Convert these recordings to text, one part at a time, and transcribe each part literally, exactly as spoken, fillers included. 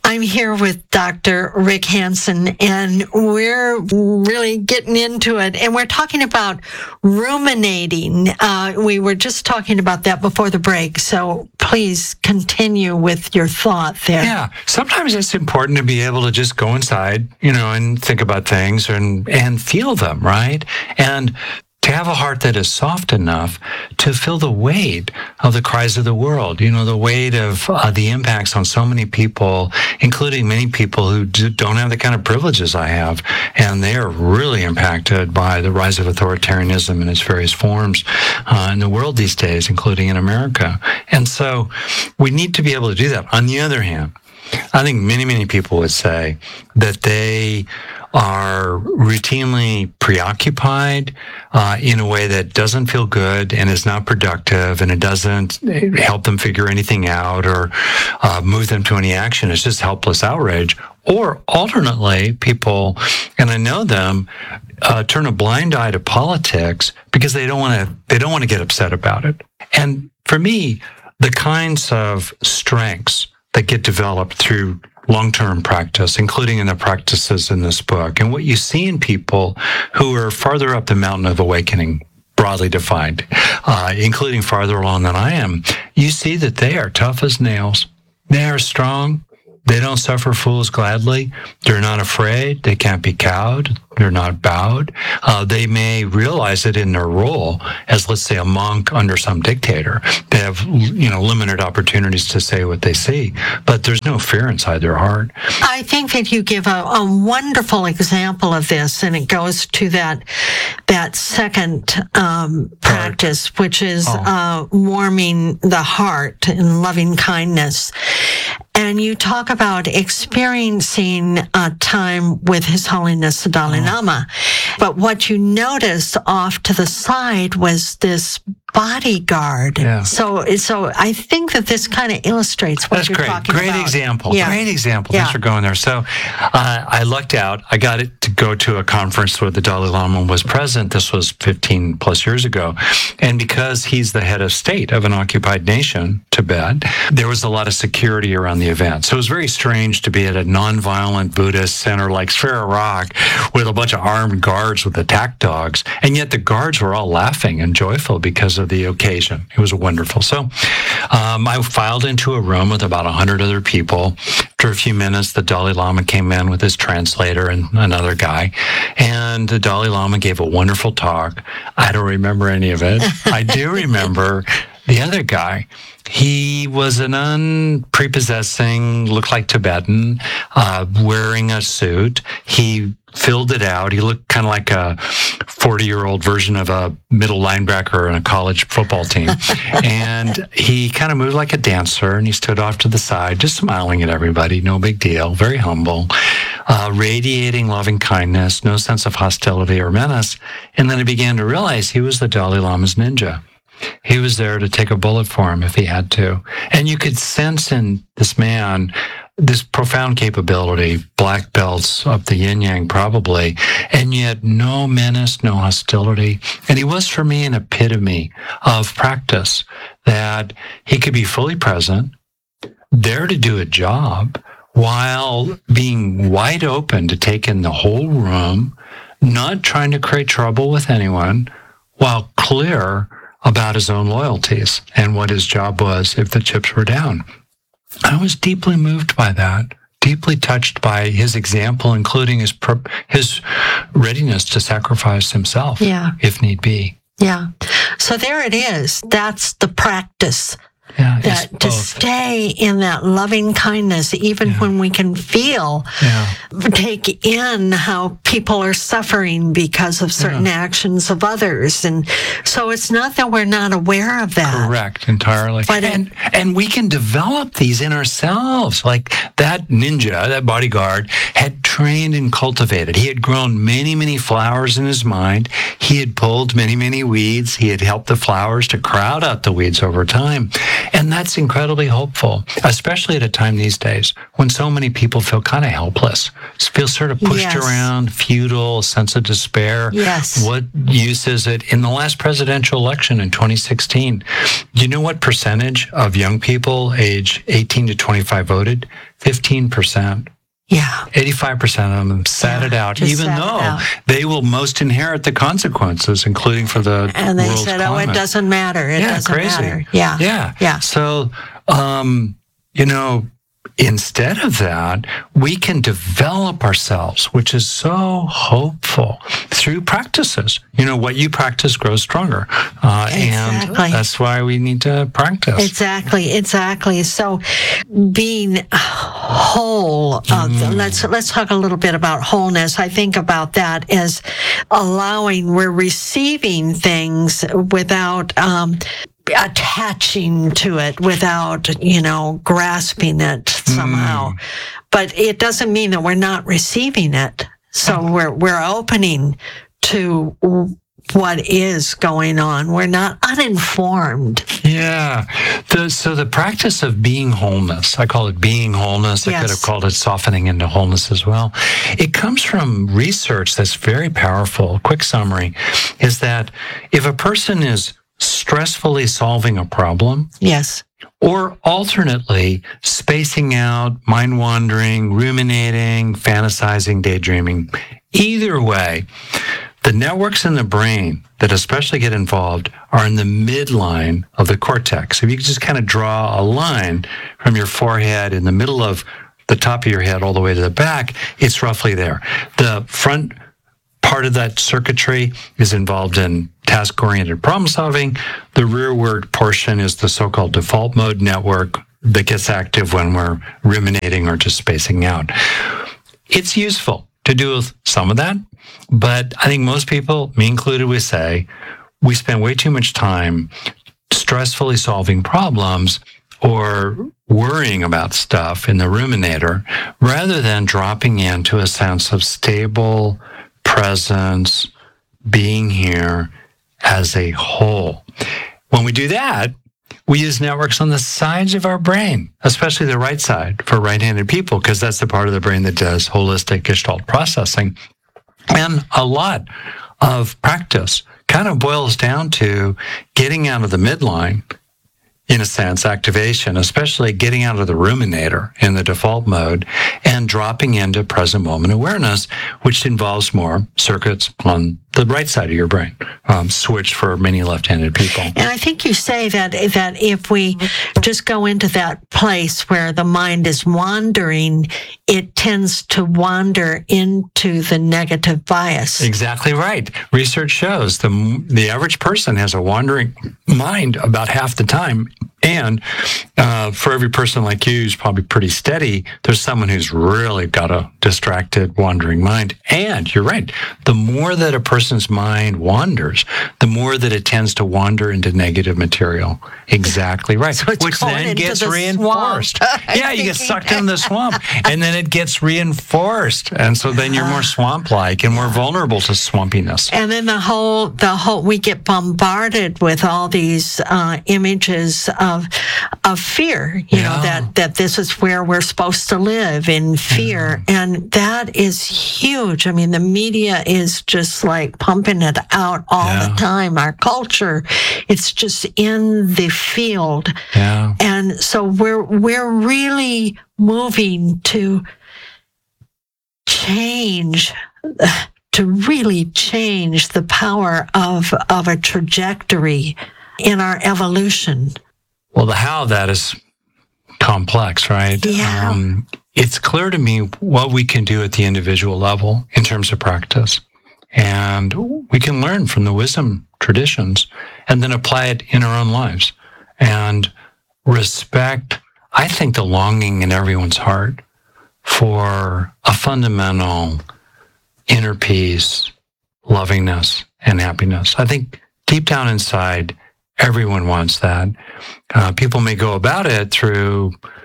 I'm here with Doctor Rick Hanson, and we're really getting into it. And we're talking about ruminating. Uh, we were just talking about that before the break. So please continue with your thought there. Yeah. Sometimes it's important to be able to just go inside, you know, and think about things and, and feel them, right? And to have a heart that is soft enough to feel the weight of the cries of the world, you know, the weight of uh, the impacts on so many people, including many people who do, don't have the kind of privileges I have. And they are really impacted by the rise of authoritarianism in its various forms uh, in the world these days, including in America. And so we need to be able to do that. On the other hand, I think many, many people would say that they are routinely preoccupied uh, in a way that doesn't feel good and is not productive, and it doesn't help them figure anything out or uh, move them to any action. It's just helpless outrage. Or alternately, people, and I know them, uh, turn a blind eye to politics because they don't want to. They don't want to get upset about it. And for me, the kinds of strengths that get developed through long-term practice, including in the practices in this book, and what you see in people who are farther up the mountain of awakening, broadly defined, uh, including farther along than I am, you see that they are tough as nails. They are strong. They don't suffer fools gladly. They're not afraid. They can't be cowed. They're not bowed. Uh, they may realize it in their role as, let's say, a monk under some dictator. They have, you know, limited opportunities to say what they see, but there's no fear inside their heart. I think that you give a, a wonderful example of this, and it goes to that that second um, practice, which is oh. uh, warming the heart and loving kindness. And you talk about experiencing a time with His Holiness the Dalai Lama. But what you noticed off to the side was this bodyguard. Yeah. So, so I think that this kind of illustrates what That's you're great. talking Great about. example. Yeah. Great example. Yeah. Thanks for going there. So uh, I lucked out. I got it to go to a conference where the Dalai Lama was present. This was fifteen plus years ago. And because he's the head of state of an occupied nation, Tibet, there was a lot of security around the event. So it was very strange to be at a nonviolent Buddhist center like Sphere Rock with a bunch of armed guards with attack dogs. And yet the guards were all laughing and joyful because of the occasion. It was wonderful. So um, I filed into a room with about one hundred other people. After a few minutes, the Dalai Lama came in with his translator and another guy. And the Dalai Lama gave a wonderful talk. I don't remember any of it. I do remember the other guy. He was an unprepossessing, looked like Tibetan, uh, wearing a suit. He filled it out. He looked kind of like a forty-year-old version of a middle linebacker in a college football team. And he kind of moved like a dancer, and he stood off to the side, just smiling at everybody. No big deal. Very humble, uh, radiating loving kindness, no sense of hostility or menace. And then I began to realize he was the Dalai Lama's ninja. He was there to take a bullet for him if he had to. And you could sense in this man this profound capability, black belts up the yin-yang probably, and yet no menace, no hostility. And he was for me an epitome of practice, that he could be fully present, there to do a job, while being wide open to take in the whole room, not trying to create trouble with anyone, while clear about his own loyalties and what his job was if the chips were down. I was deeply moved by that, deeply touched by his example, including his his readiness to sacrifice himself, yeah. if need be. Yeah. So there it is. That's the practice. Yeah, that to stay in that loving kindness, even yeah. when we can feel, yeah. take in how people are suffering because of certain yeah. actions of others. And so it's not that we're not aware of that. Correct, entirely. But and, it, and we can develop these in ourselves. Like that ninja, that bodyguard, had trained trained and cultivated. He had grown many, many flowers in his mind. He had pulled many, many weeds. He had helped the flowers to crowd out the weeds over time. And that's incredibly hopeful, especially at a time these days when so many people feel kind of helpless, feel sort of pushed Yes. around, futile, sense of despair. Yes. What use is it? In the last presidential election in twenty sixteen, do you know what percentage of young people age eighteen to twenty-five voted? fifteen percent. Yeah. eighty-five percent of them sat Yeah, it out, just even sat it though out. they will most inherit the consequences, including for the And they world's said, oh, it climate. doesn't matter. It Yeah, doesn't crazy. matter. Yeah. Yeah. Yeah. So, um, you know, instead of that, we can develop ourselves, which is so hopeful through practices. You know, what you practice grows stronger. Uh, Exactly. And that's why we need to practice. Exactly, exactly. So, being whole. Uh, Mm. Let's let's talk a little bit about wholeness. I think about that as allowing. We're receiving things without um, attaching to it, without you know grasping it somehow. Mm. But it doesn't mean that we're not receiving it. So we're we're opening to what is going on. We're not uninformed. Yeah. The, so the practice of being wholeness, I call it being wholeness. I Yes. could have called it softening into wholeness as well. It comes from research that's very powerful. Quick summary is that if a person is stressfully solving a problem, Yes. or alternately spacing out, mind wandering, ruminating, fantasizing, daydreaming, either way, the networks in the brain that especially get involved are in the midline of the cortex. If you just kind of draw a line from your forehead in the middle of the top of your head all the way to the back, it's roughly there. The front part of that circuitry is involved in task-oriented problem solving. The rearward portion is the so-called default mode network that gets active when we're ruminating or just spacing out. It's useful to do some of that, but I think most people, me included, we say we spend way too much time stressfully solving problems or worrying about stuff in the ruminator rather than dropping into a sense of stable presence, being here as a whole. When we do that, we use networks on the sides of our brain, especially the right side for right-handed people, because that's the part of the brain that does holistic Gestalt processing. And a lot of practice kind of boils down to getting out of the midline, in a sense, activation, especially getting out of the ruminator in the default mode and dropping into present moment awareness, which involves more circuits on the right side of your brain, um, switched for many left-handed people. And I think you say that that if we just go into that place where the mind is wandering, it tends to wander into the negative bias. Exactly right. Research shows the the average person has a wandering mind about half the time. And uh, for every person like you who's probably pretty steady, there's someone who's really got a distracted, wandering mind. And you're right. The more that a person's mind wanders, the more that it tends to wander into negative material. Exactly right. So it's Which going then into gets the reinforced. swamp. Yeah, you get sucked in the swamp. And then it gets reinforced. And so then you're more swamp-like and more vulnerable to swampiness. And then the whole, the whole, we get bombarded with all these uh, images of of fear. You know Yeah. that that this is where we're supposed to live, in fear, and that is huge. I mean, the media is just like pumping it out all Yeah. the time. Our culture, it's just in the field, Yeah. and so we're we're really moving to change. To really change the power of of a trajectory in our evolution. Well, the how of that is complex, right? Yeah. Um, it's clear to me what we can do at the individual level in terms of practice. And we can learn from the wisdom traditions and then apply it in our own lives and respect, I think, the longing in everyone's heart for a fundamental inner peace, lovingness, and happiness. I think deep down inside, everyone wants that. Uh, people may go about it through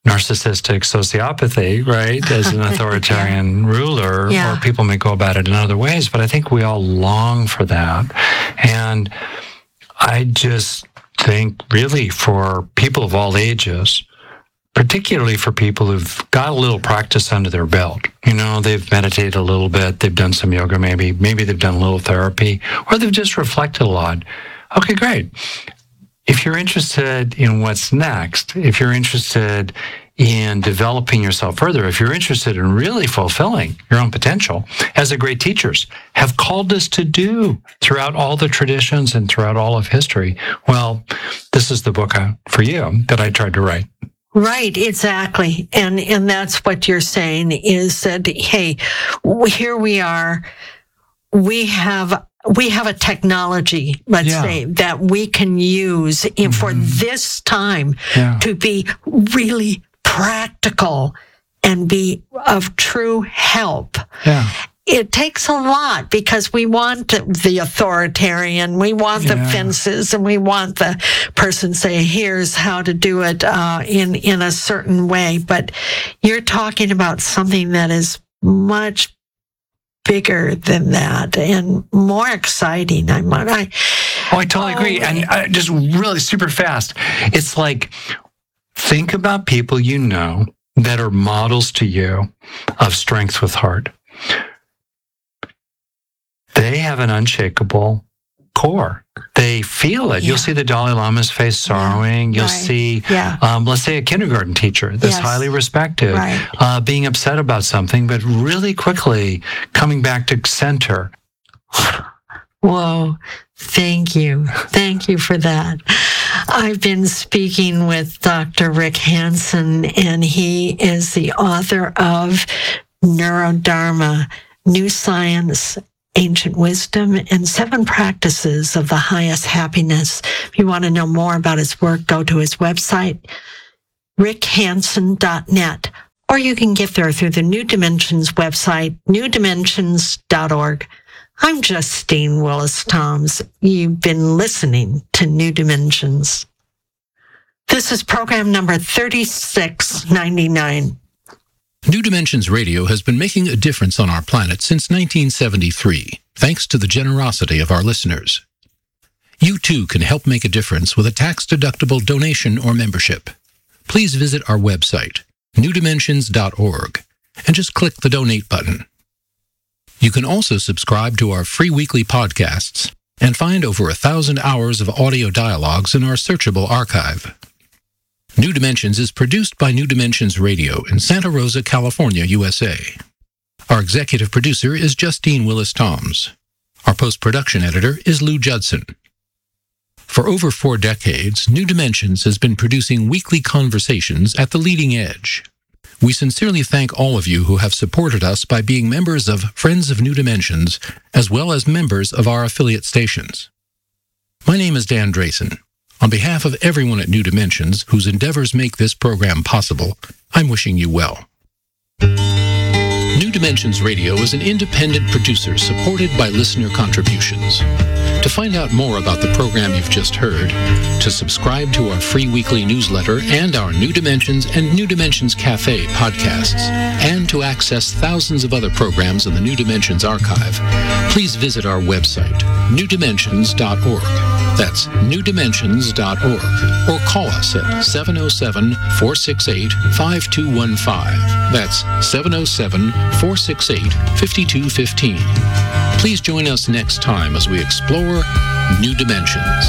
narcissistic sociopathy, right, as an authoritarian yeah. ruler, yeah. or people may go about it in other ways, but I think we all long for that. And I just think really for people of all ages, particularly for people who've got a little practice under their belt, you know, they've meditated a little bit, they've done some yoga maybe, maybe they've done a little therapy, or they've just reflected a lot. Okay, great. If you're interested in what's next, if you're interested in developing yourself further, if you're interested in really fulfilling your own potential, as the great teachers have called us to do throughout all the traditions and throughout all of history, well, this is the book for you that I tried to write. Right, exactly. And and that's what you're saying is that, hey, here we are. We have we have a technology, let's yeah. say, that we can use in, mm-hmm. for this time yeah. to be really practical and be of true help. Yeah. It takes a lot because we want the authoritarian, we want the yeah. fences, and we want the person say, here's how to do it uh, in, in a certain way. But you're talking about something that is much bigger than that and more exciting. I'm, I, oh, I totally oh, agree. And uh, just really super fast. It's like, think about people you know that are models to you of strength with heart. They have an unshakable core. They feel it. Yeah. You'll see the Dalai Lama's face sorrowing. Yeah. You'll right. see, yeah. um, let's say, a kindergarten teacher that's yes. highly respected, right. uh, being upset about something, but really quickly coming back to center. Whoa. Thank you. Thank you for that. I've been speaking with Doctor Rick Hanson, and he is the author of Neurodharma, New Science, Ancient Wisdom, and Seven Practices of the Highest Happiness. If you want to know more about his work, go to his website, rick hanson dot net, or you can get there through the New Dimensions website, new dimensions dot org. I'm Justine Willis-Toms. You've been listening to New Dimensions. This is program number thirty-six ninety-nine. New Dimensions Radio has been making a difference on our planet since nineteen seventy-three, thanks to the generosity of our listeners. You too can help make a difference with a tax-deductible donation or membership. Please visit our website, new dimensions dot org, and just click the donate button. You can also subscribe to our free weekly podcasts and find over a thousand hours of audio dialogues in our searchable archive. New Dimensions is produced by New Dimensions Radio in Santa Rosa, California, U S A. Our executive producer is Justine Willis-Toms. Our post-production editor is Lou Judson. For over four decades, New Dimensions has been producing weekly conversations at the leading edge. We sincerely thank all of you who have supported us by being members of Friends of New Dimensions, as well as members of our affiliate stations. My name is Dan Drayson. On behalf of everyone at New Dimensions whose endeavors make this program possible, I'm wishing you well. New Dimensions Radio is an independent producer supported by listener contributions. To find out more about the program you've just heard, to subscribe to our free weekly newsletter and our New Dimensions and New Dimensions Cafe podcasts, and to access thousands of other programs in the New Dimensions archive, please visit our website, new dimensions dot org. That's new dimensions dot org, or call us at seven oh seven, four six eight, five two one five. That's seven oh seven, four six eight, five two one five. Please join us next time as we explore New Dimensions.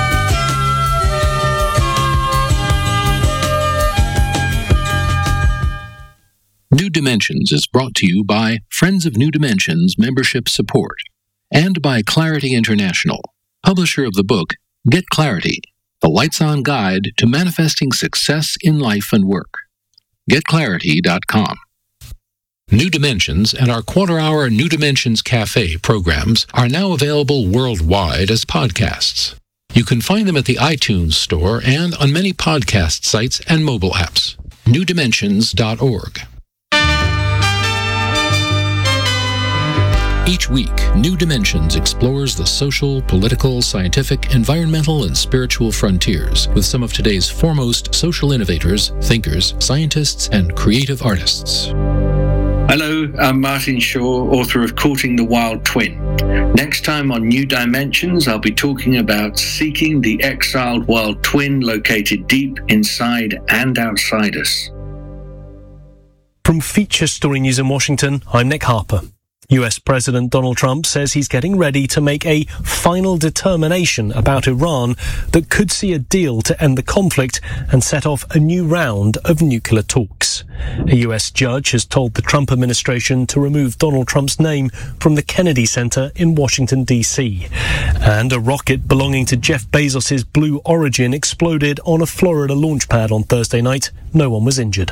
New Dimensions is brought to you by Friends of New Dimensions Membership Support and by Clarity International, publisher of the book Get Clarity, the Lights-On Guide to Manifesting Success in Life and Work. get clarity dot com. New Dimensions and our quarter-hour New Dimensions Cafe programs are now available worldwide as podcasts. You can find them at the iTunes Store and on many podcast sites and mobile apps. new dimensions dot org. Each week, New Dimensions explores the social, political, scientific, environmental, and spiritual frontiers with some of today's foremost social innovators, thinkers, scientists, and creative artists. Hello, I'm Martin Shaw, author of Courting the Wild Twin. Next time on New Dimensions, I'll be talking about seeking the exiled wild twin located deep inside and outside us. From Feature Story News in Washington, I'm Nick Harper. U S President Donald Trump says he's getting ready to make a final determination about Iran that could see a deal to end the conflict and set off a new round of nuclear talks. A U S judge has told the Trump administration to remove Donald Trump's name from the Kennedy Center in Washington, D C. And a rocket belonging to Jeff Bezos' Blue Origin exploded on a Florida launch pad on Thursday night. No one was injured.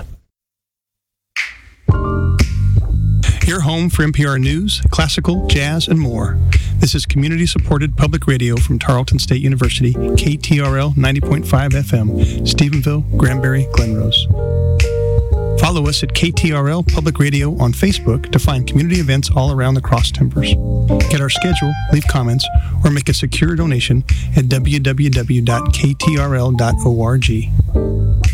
Your home for N P R News, classical, jazz, and more. This is community-supported public radio from Tarleton State University, K T R L ninety point five F M, Stephenville, Granbury, Glenrose. Follow us at K T R L Public Radio on Facebook to find community events all around the Cross Timbers. Get our schedule, leave comments, or make a secure donation at w w w dot k t r l dot org.